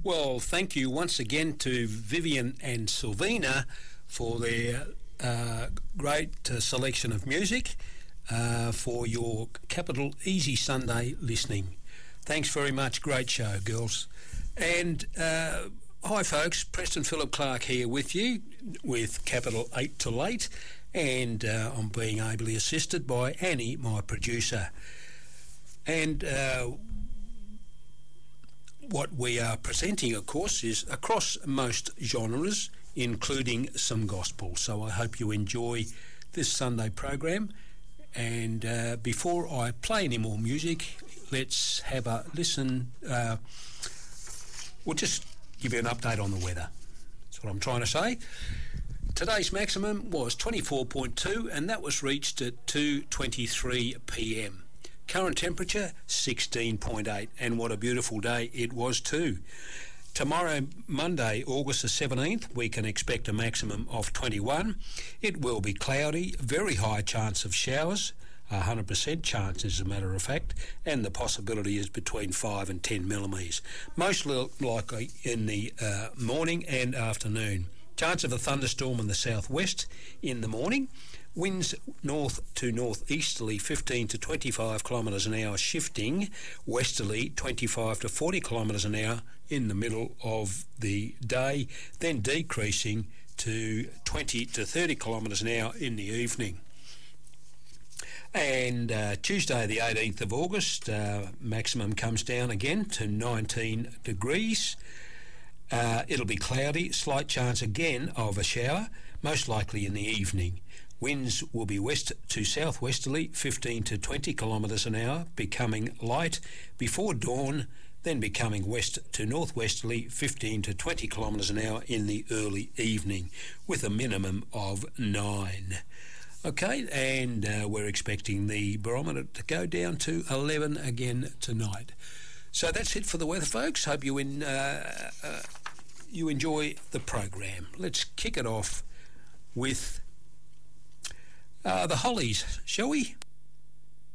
Well, thank you once again to Vivian and Sylvina for their great selection of music for your Capital Easy Sunday listening. Thanks very much. Great show, girls. And hi, folks. Preston Philip Clark here with you with Capital 8 to Late, and I'm being ably assisted by Annie, my producer. And what we are presenting, of course, is across most genres, including some gospel. So I hope you enjoy this Sunday program. And before I play any more music, let's have a listen. We'll just give you an update on the weather. That's what I'm trying to say. Today's maximum was 24.2, and that was reached at 2:23 p.m. Current temperature 16.8, and what a beautiful day it was too. Tomorrow, Monday, August the 17th, we can expect a maximum of 21. It will be cloudy, very high chance of showers, 100% chance as a matter of fact, and the possibility is between 5 and 10 millimetres, most likely in the morning and afternoon. Chance of a thunderstorm in the southwest in the morning. Winds north to northeasterly 15 to 25 kilometres an hour, shifting westerly 25 to 40 kilometres an hour in the middle of the day, then decreasing to 20 to 30 kilometres an hour in the evening. And Tuesday the 18th of August, maximum comes down again to 19 degrees. It'll be cloudy, slight chance again of a shower, most likely in the evening. Winds will be west to southwesterly 15 to 20 kilometres an hour, becoming light before dawn, then becoming west to northwesterly 15 to 20 kilometres an hour in the early evening, with a minimum of 9. Okay, and we're expecting the barometer to go down to 11 again tonight. So that's it for the weather, folks. Hope you enjoy the program. Let's kick it off with the Hollies, shall we?